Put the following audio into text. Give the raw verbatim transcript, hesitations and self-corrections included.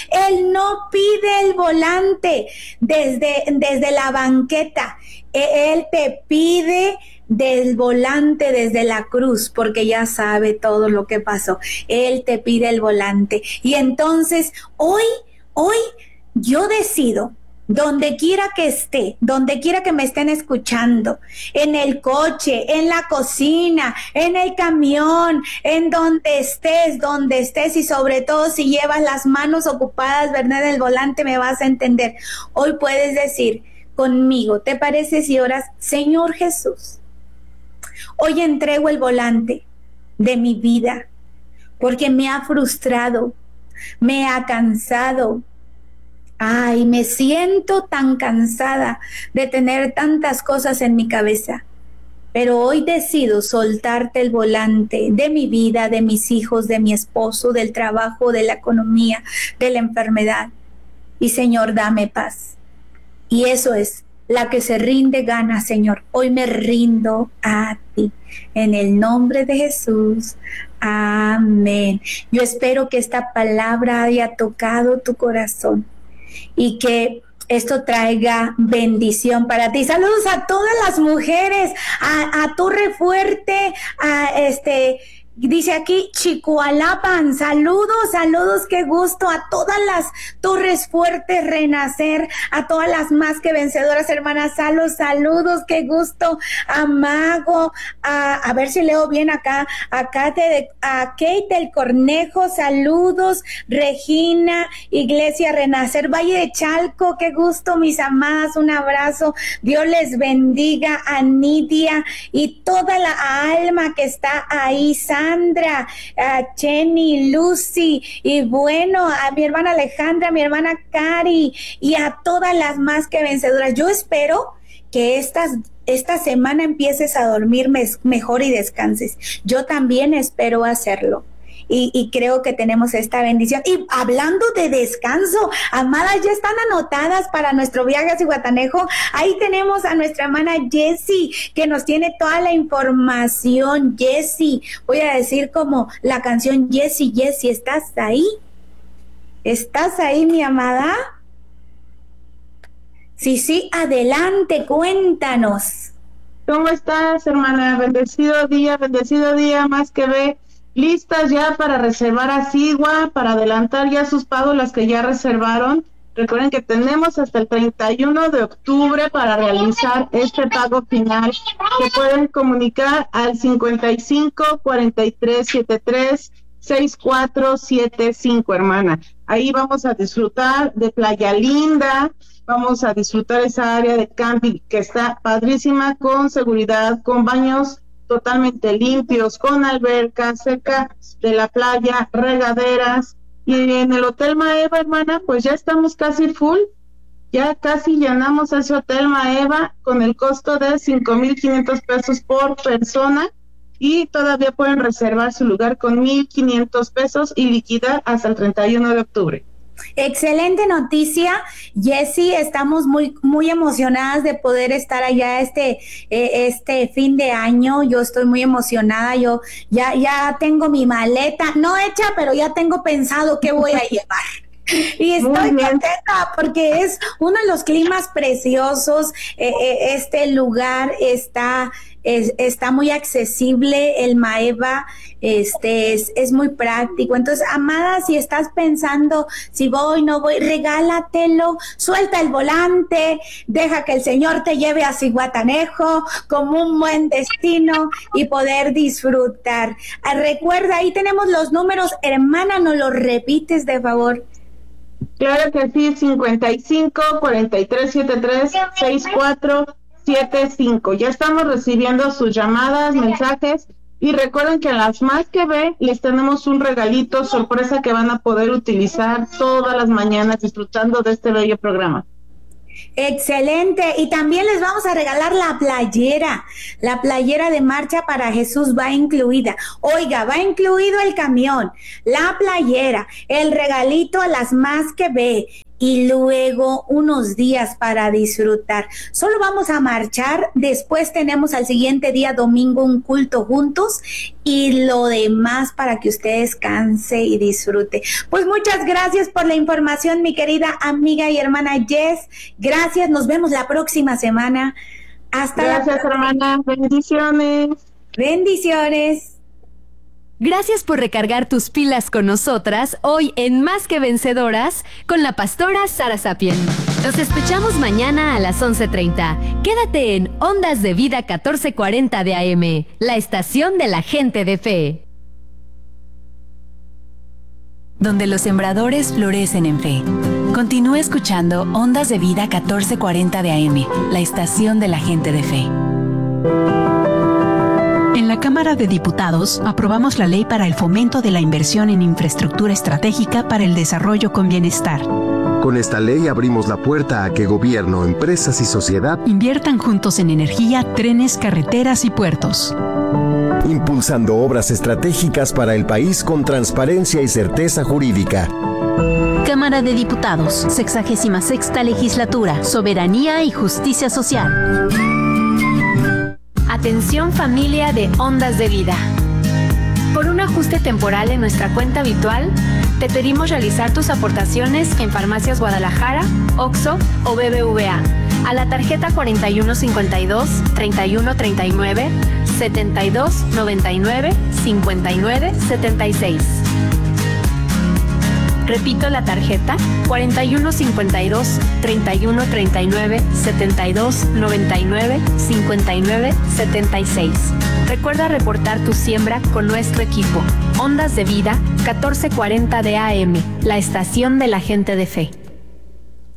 Él no pide el volante desde, desde la banqueta. Él te pide del volante desde la cruz, porque ya sabe todo lo que pasó. Él te pide el volante. Y entonces, hoy, hoy yo decido, donde quiera que esté, donde quiera que me estén escuchando, en el coche, en la cocina, en el camión, en donde estés, donde estés, y sobre todo si llevas las manos ocupadas, ¿verdad?, del volante, me vas a entender. Hoy puedes decir conmigo, ¿te parece si oras? Señor Jesús, hoy entrego el volante de mi vida, porque me ha frustrado, me ha cansado. Ay, me siento tan cansada de tener tantas cosas en mi cabeza. Pero hoy decido soltarte el volante de mi vida, de mis hijos, de mi esposo, del trabajo, de la economía, de la enfermedad. Y Señor, dame paz. Y eso es, la que se rinde gana, Señor. Hoy me rindo a ti. En el nombre de Jesús. Amén. Yo espero que esta palabra haya tocado tu corazón y que esto traiga bendición para ti. Saludos a todas las mujeres, a, a Torre Fuerte, a este... Dice aquí Chicoalapan, saludos, saludos, qué gusto a todas las Torres Fuertes Renacer, a todas las más que vencedoras hermanas, saludos, saludos, qué gusto, a Mago, a, a ver si leo bien acá, a Kate, a Kate del Cornejo, saludos, Regina, Iglesia Renacer, Valle de Chalco, qué gusto, mis amadas, un abrazo, Dios les bendiga, a Nidia y toda la alma que está ahí, Sandra, a Jenny, Lucy, y bueno, a mi hermana Alejandra, a mi hermana Cari, y a todas las más que vencedoras. Yo espero que estas, esta semana empieces a dormir mes, mejor y descanses. Yo también espero hacerlo. Y, y creo que tenemos esta bendición. Y hablando de descanso, amadas, ya están anotadas para nuestro viaje a Zihuatanejo. Ahí tenemos a nuestra hermana Jessie, que nos tiene toda la información. Jessie, voy a decir como la canción Jessie, Jessie, ¿estás ahí? ¿Estás ahí, mi amada? Sí, sí, adelante, cuéntanos. ¿Cómo estás, hermana? Bendecido día, bendecido día, más que ve. Listas ya para reservar a Sigua, para adelantar ya sus pagos, las que ya reservaron. Recuerden que tenemos hasta el treinta y uno de octubre para realizar este pago final. Se pueden comunicar al cincuenta y cinco, cuarenta y tres, setenta y tres, sesenta y cuatro setenta y cinco, hermana. Ahí vamos a disfrutar de Playa Linda, vamos a disfrutar esa área de camping que está padrísima, con seguridad, con baños totalmente limpios, con alberca, cerca de la playa, regaderas. Y en el Hotel Maeva, hermana, pues ya estamos casi full, ya casi llenamos ese Hotel Maeva con el costo de cinco mil quinientos pesos por persona, y todavía pueden reservar su lugar con mil quinientos pesos y liquidar hasta el treinta y uno de octubre. Excelente noticia, Jessie, estamos muy muy emocionadas de poder estar allá este eh, este fin de año. Yo estoy muy emocionada, yo ya ya tengo mi maleta, no hecha, pero ya tengo pensado qué voy a llevar. Y estoy contenta porque es uno de los climas preciosos, eh, eh, este lugar está es, está muy accesible, el Maeva, este es, es muy práctico. Entonces, amada, si estás pensando si voy, no voy, regálatelo, suelta el volante, deja que el Señor te lleve a Zihuatanejo como un buen destino y poder disfrutar. Ah, recuerda, ahí tenemos los números, hermana, ¿nos los repites de favor? Claro que sí, cincuenta y cinco, cuarenta y tres, setenta y tres, sesenta y cuatro setenta y cinco. Ya estamos recibiendo sus llamadas, mensajes, y recuerden que a las más que ve les tenemos un regalito sorpresa que van a poder utilizar todas las mañanas disfrutando de este bello programa. Excelente, y también les vamos a regalar la playera, la playera de Marcha para Jesús va incluida. Oiga, va incluido el camión, la playera, el regalito a las más que ve, y luego unos días para disfrutar. Solo vamos a marchar, después tenemos al siguiente día domingo un culto juntos y lo demás para que usted descanse y disfrute. Pues muchas gracias por la información, mi querida amiga y hermana Jess. Gracias, nos vemos la próxima semana. Hasta Gracias, la hermana. Bendiciones. Bendiciones. Gracias por recargar tus pilas con nosotras hoy en Más que Vencedoras con la pastora Sara Sapien. Nos escuchamos mañana a las once treinta. Quédate en Ondas de Vida catorce cuarenta de A M, la estación de la gente de fe. Donde los sembradores florecen en fe. Continúa escuchando Ondas de Vida catorce cuarenta de A M, la estación de la gente de fe. En la Cámara de Diputados aprobamos la ley para el fomento de la inversión en infraestructura estratégica para el desarrollo con bienestar. Con esta ley abrimos la puerta a que gobierno, empresas y sociedad inviertan juntos en energía, trenes, carreteras y puertos, impulsando obras estratégicas para el país con transparencia y certeza jurídica. Cámara de Diputados, sexagésima sexta legislatura, soberanía y justicia social. Atención familia de Ondas de Vida. Por un ajuste temporal en nuestra cuenta habitual, te pedimos realizar tus aportaciones en Farmacias Guadalajara, Oxxo o B B V A a la tarjeta cuarenta y uno cincuenta y dos, treinta y uno treinta y nueve, setenta y dos noventa y nueve, cincuenta y nueve setenta y seis. Repito la tarjeta cuarenta y uno cincuenta y dos, treinta y uno treinta y nueve, setenta y dos noventa y nueve, cincuenta y nueve setenta y seis. Recuerda reportar tu siembra con nuestro equipo. Ondas de Vida catorce cuarenta de A M, la estación de la gente de fe.